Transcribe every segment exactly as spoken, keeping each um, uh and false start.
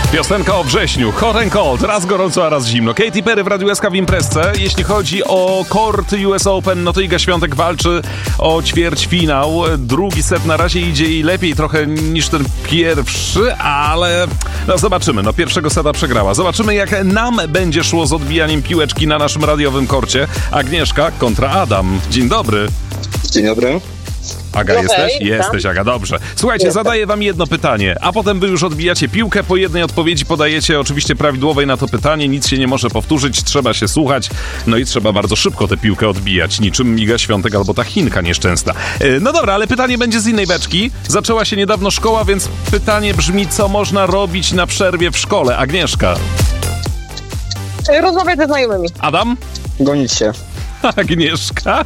Piosenka o wrześniu, hot and cold, raz gorąco, a raz zimno. Katy Perry w Radiu S K w imprezce. Jeśli chodzi o kort U S Open, no to Iga Świątek walczy o ćwierćfinał. Drugi set na razie idzie jej lepiej trochę niż ten pierwszy, ale no zobaczymy. No pierwszego seta przegrała. Zobaczymy, jak nam będzie szło z odbijaniem piłeczki na naszym radiowym korcie. Agnieszka kontra Adam. Dzień dobry. Dzień dobry. Aga, No jesteś? hej, Jesteś, Aga, dobrze. Słuchajcie, Jestem. zadaję wam jedno pytanie, a potem wy już odbijacie piłkę. Po jednej odpowiedzi podajecie oczywiście prawidłowej na to pytanie. Nic się nie może powtórzyć, trzeba się słuchać. No i trzeba bardzo szybko tę piłkę odbijać, niczym Iga Świątek albo ta Chinka nieszczęsna. Yy, no dobra, ale pytanie będzie z innej beczki. Zaczęła się niedawno szkoła, więc pytanie brzmi, co można robić na przerwie w szkole? Agnieszka. Rozmawiać ze znajomymi. Adam? Gonić się. Agnieszka?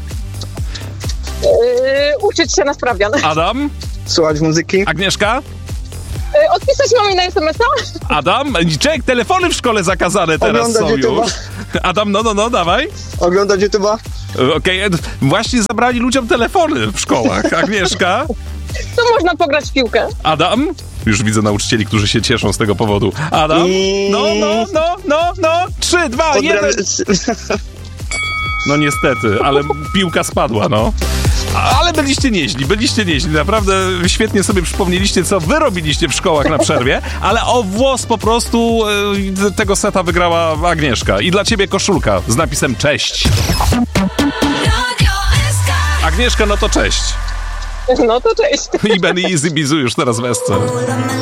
Yy, uczyć się na sprawdzian. Adam? Słuchać muzyki. Agnieszka? Yy, odpisać mamie na es em es a? Adam? Czek, telefony w szkole zakazane teraz Oglądać są YouTube'a. już. Adam, no, no, no, dawaj. Oglądać YouTube'a. Okej, okay. Właśnie zabrali ludziom telefony w szkołach. Agnieszka? To można pograć w piłkę. Adam? Już widzę nauczycieli, którzy się cieszą z tego powodu. Adam? No, no, no, no, no. Trzy, dwa, jeden. No niestety, ale piłka spadła, no. Ale byliście nieźli, byliście nieźli. Naprawdę świetnie sobie przypomnieliście, co wy robiliście w szkołach na przerwie, ale o włos po prostu e, tego seta wygrała Agnieszka. I dla ciebie koszulka z napisem cześć. Agnieszka, no to cześć. No to cześć. I Benny Easy Bizu już teraz w esce.